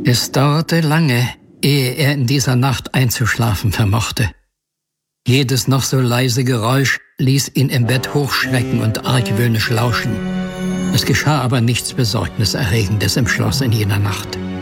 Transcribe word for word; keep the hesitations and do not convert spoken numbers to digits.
Es dauerte lange, ehe er in dieser Nacht einzuschlafen vermochte. Jedes noch so leise Geräusch ließ ihn im Bett hochschrecken und argwöhnisch lauschen. Es geschah aber nichts Besorgniserregendes im Schloss in jener Nacht.